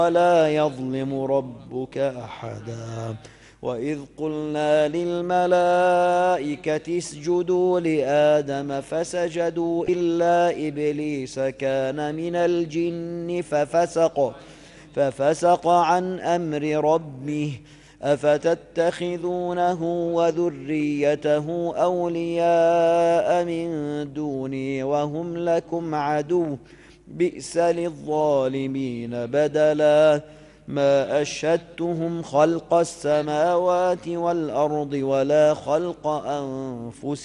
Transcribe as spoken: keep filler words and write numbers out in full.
ولا يظلم ربك أحدا. وإذ قلنا للملائكة اسجدوا لآدم فسجدوا إلا إبليس كان من الجن ففسق ففسق عن أمر ربه. أفتتخذونه وذريته أولياء من دوني وهم لكم عدو بئس للظالمين بدلا. ما أشهدتهم خلق السماوات والأرض ولا خلق أنفسهم